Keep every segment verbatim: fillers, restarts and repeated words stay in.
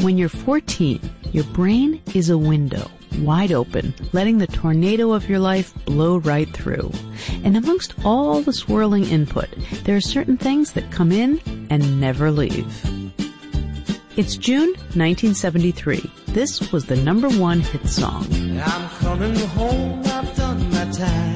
When you're fourteen, your brain is a window, wide open, letting the tornado of your life blow right through. And amongst all the swirling input, there are certain things that come in and never leave. It's June nineteen seventy-three. This was the number one hit song. I'm coming home, I've done my time.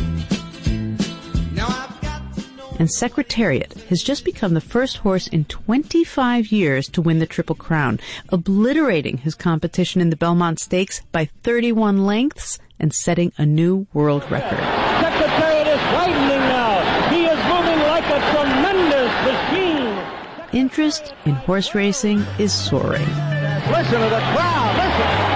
And Secretariat has just become the first horse in twenty-five years to win the Triple Crown, obliterating his competition in the Belmont Stakes by thirty-one lengths and setting a new world record. Secretariat is widening now. He is moving like a tremendous machine. Interest in horse racing is soaring. Listen to the crowd, listen.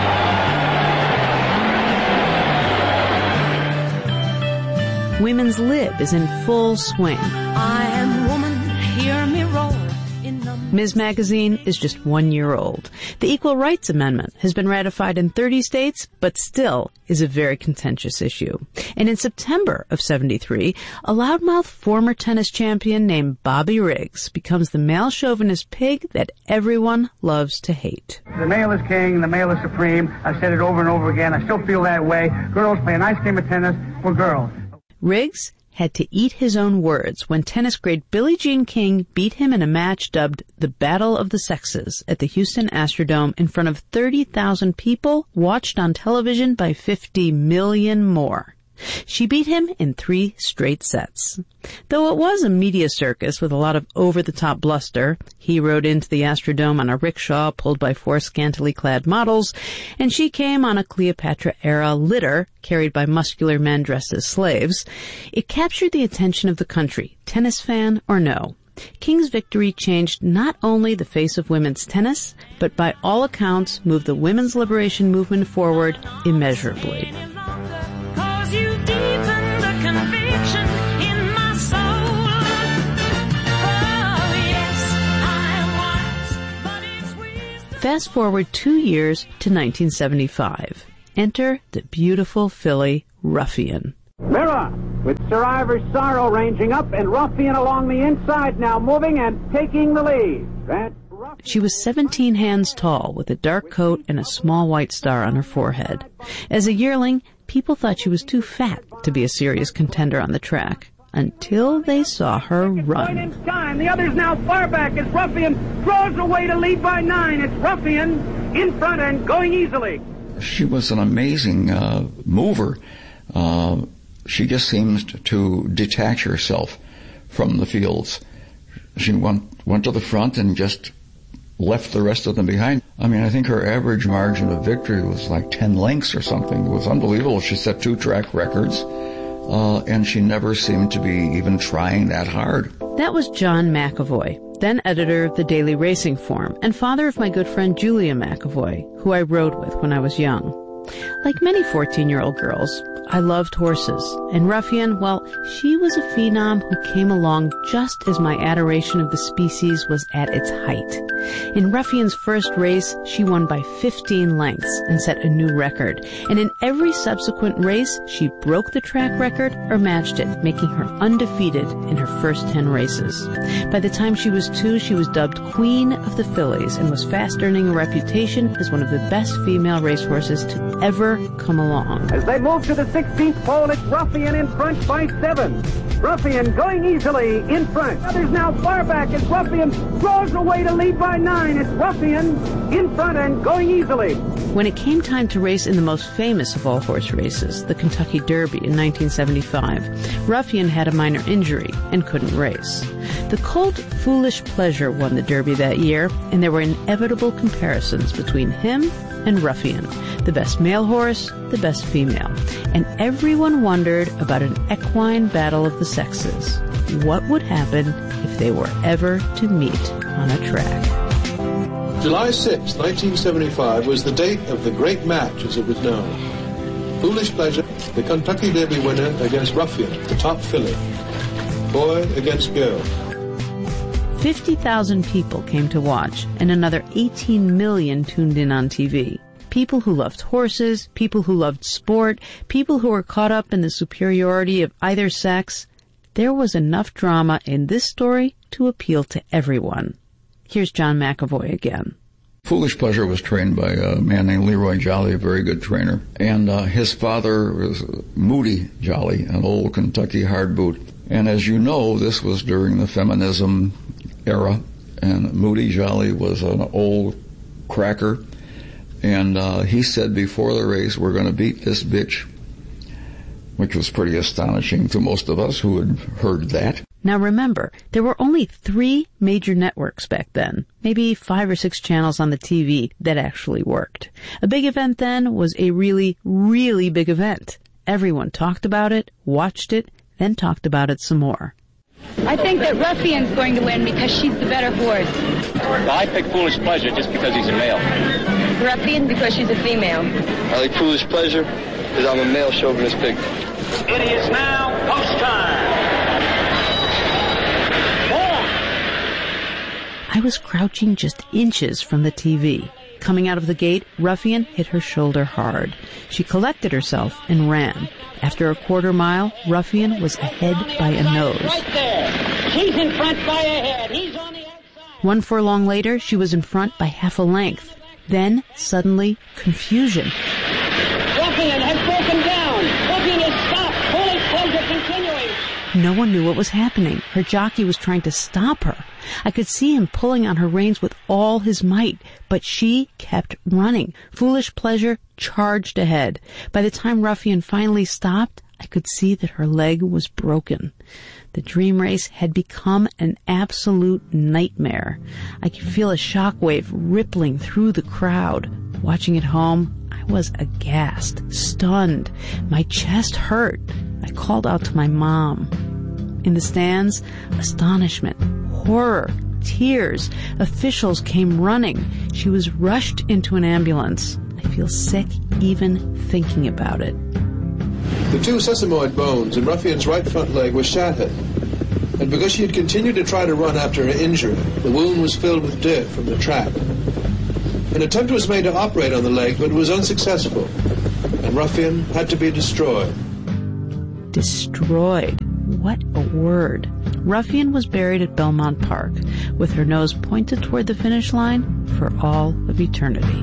Women's Lib is in full swing. I am woman, hear me roar. In the Miz Magazine is just one year old. The Equal Rights Amendment has been ratified in thirty states, but still is a very contentious issue. And in September of seventy-three, a loudmouth former tennis champion named Bobby Riggs becomes the male chauvinist pig that everyone loves to hate. The male is king, the male is supreme. I've said it over and over again. I still feel that way. Girls play a nice game of tennis for girls. Riggs had to eat his own words when tennis great Billie Jean King beat him in a match dubbed the Battle of the Sexes at the Houston Astrodome in front of thirty thousand people watched on television by fifty million more. She beat him in three straight sets. Though it was a media circus with a lot of over-the-top bluster, he rode into the Astrodome on a rickshaw pulled by four scantily clad models, and she came on a Cleopatra-era litter carried by muscular men dressed as slaves. It captured the attention of the country, tennis fan or no. King's victory changed not only the face of women's tennis, but by all accounts moved the women's liberation movement forward immeasurably. You deepen the conviction in my soul. Oh, yes, I was, but it's wisdom. Fast forward two years to nineteen seventy-five. Enter the beautiful filly Ruffian. Mirror, with Sir Ivor Sorrow ranging up and Ruffian along the inside now moving and taking the lead. That's She was seventeen hands tall with a dark coat and a small white star on her forehead. As a yearling, people thought she was too fat to be a serious contender on the track, until they saw her run. in time. The other's now far back as Ruffian throws away to lead by nine. It's Ruffian in front and going easily. She was an amazing uh, mover. Uh, she just seemed to detach herself from the fields. She went, went to the front and just left the rest of them behind. I mean, I think her average margin of victory was like ten lengths or something. It was unbelievable. She set two track records, uh, and she never seemed to be even trying that hard. That was John McAvoy, then editor of the Daily Racing Form, and father of my good friend Julia McAvoy, who I rode with when I was young. Like many fourteen-year-old girls, I loved horses, and Ruffian, well, she was a phenom who came along just as my adoration of the species was at its height. In Ruffian's first race, she won by fifteen lengths and set a new record, and in every subsequent race, she broke the track record or matched it, making her undefeated in her first ten races. By the time she was two, she was dubbed Queen of the Fillies and was fast earning a reputation as one of the best female racehorses to ever come along. As they move to the sixteenth pole, it's Ruffian in front by seven. Ruffian going easily in front. Others now far back as Ruffian throws away to lead by nine. It's Ruffian in front and going easily. When it came time to race in the most famous of all horse races, the Kentucky Derby in nineteen seventy-five, Ruffian had a minor injury and couldn't race. The colt Foolish Pleasure won the Derby that year, and there were inevitable comparisons between him and Ruffian, the best male horse, the best female. And everyone wondered about an equine battle of the sexes. What would happen if they were ever to meet on a track? July sixth, nineteen seventy-five was the date of the great match, as it was known. Foolish Pleasure, the Kentucky Derby winner, against Ruffian, the top filly. Boy against girl. fifty thousand people came to watch, and another eighteen million tuned in on T V. People who loved horses, people who loved sport, people who were caught up in the superiority of either sex. There was enough drama in this story to appeal to everyone. Here's John McAvoy again. Foolish Pleasure was trained by a man named Leroy Jolly, a very good trainer. And uh, his father was Moody Jolly, an old Kentucky hard boot. And as you know, this was during the feminism era, and Moody Jolly was an old cracker. And uh, he said before the race, we're going to beat this bitch, which was pretty astonishing to most of us who had heard that. Now remember, there were only three major networks back then, maybe five or six channels on the T V that actually worked. A big event then was a really, really big event. Everyone talked about it, watched it, then talked about it some more. I think that Ruffian's going to win because she's the better horse. Well, I pick Foolish Pleasure just because he's a male. Ruffian because she's a female. I like Foolish Pleasure because I'm a male chauvinist pig. It is now post time. I was crouching just inches from the T V. Coming out of the gate, Ruffian hit her shoulder hard. She collected herself and ran. After a quarter mile, Ruffian was ahead by a nose. Right there. She's in front by a head. He's on the outside. One furlong later, she was in front by half a length. Then, suddenly, confusion. Ruffian has broken down. Ruffian has stopped. Foolish Pleasure continuing. No one knew what was happening. Her jockey was trying to stop her. I could see him pulling on her reins with all his might, but she kept running. Foolish Pleasure charged ahead. By the time Ruffian finally stopped, I could see that her leg was broken. The dream race had become an absolute nightmare. I could feel a shockwave rippling through the crowd. Watching at home, I was aghast, stunned. My chest hurt. I called out to my mom. In the stands, astonishment, horror, tears. Officials came running. She was rushed into an ambulance. I feel sick even thinking about it. The two sesamoid bones in Ruffian's right front leg were shattered, and because she had continued to try to run after her injury, the wound was filled with dirt from the track. An attempt was made to operate on the leg, but it was unsuccessful, and Ruffian had to be destroyed. Destroyed. What a word. Ruffian was buried at Belmont Park, with her nose pointed toward the finish line for all of eternity.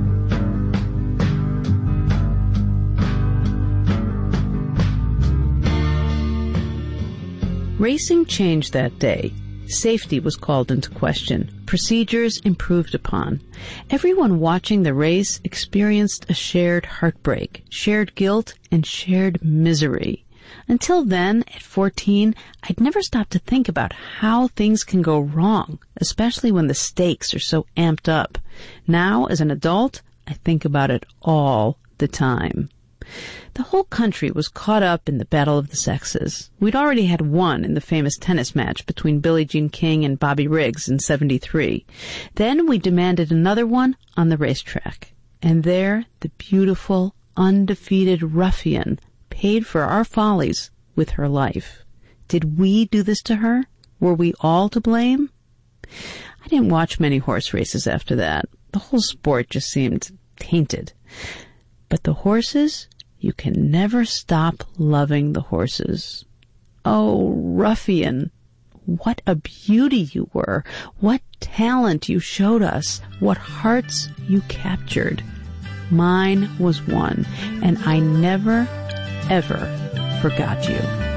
Racing changed that day. Safety was called into question. Procedures improved upon. Everyone watching the race experienced a shared heartbreak, shared guilt, and shared misery. Until then, at fourteen, I'd never stopped to think about how things can go wrong, especially when the stakes are so amped up. Now, as an adult, I think about it all the time. The whole country was caught up in the battle of the sexes. We'd already had one in the famous tennis match between Billie Jean King and Bobby Riggs in seventy-three. Then we demanded another one on the racetrack. And there, the beautiful, undefeated Ruffian paid for our follies with her life. Did we do this to her? Were we all to blame? I didn't watch many horse races after that. The whole sport just seemed tainted. But the horses, you can never stop loving the horses. Oh, Ruffian, what a beauty you were. What talent you showed us. What hearts you captured. Mine was one, and I never, ever forgot you.